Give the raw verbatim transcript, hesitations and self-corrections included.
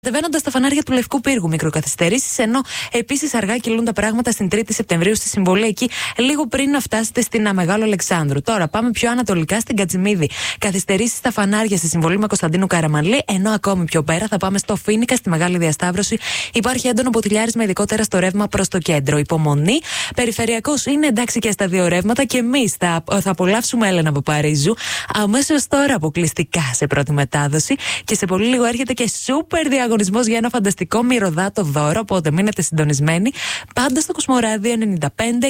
Κατεβαίνοντας στα φανάρια του Λευκού Πύργου, μικροκαθυστερήσεις, ενώ επίσης αργά κυλούν τα πράγματα στην τρίτη Σεπτεμβρίου στη Συμβολή, εκεί λίγο πριν να φτάσετε στην Αμεγάλο Αλεξάνδρου. Τώρα πάμε πιο ανατολικά στην Κατζημίδη. Καθυστερήσεις στα φανάρια στη Συμβολή με Κωνσταντίνου Καραμανλή, ενώ ακόμη πιο πέρα θα πάμε στο Φοίνικα, στη Μεγάλη Διασταύρωση. Υπάρχει έντονο ποτηλιάρισμα, ειδικότερα στο ρεύμα προς το κέντρο. Υπομονή. Περιφερειακός είναι εντάξει και στα δύο ρεύματα και εμείς θα, θα απολαύσουμε Έλενα Παπαρίζου αμέσως τώρα αποκλειστικά σε πρώτη μετάδοση. Και σε πολύ λίγο έρχεται και σούπερ διαγωνισμός για ένα φανταστικό μυρωδάτο δώρο. Οπότε μείνετε συντονισμένοι πάντα στο Κοσμοράδιο ενενήντα πέντε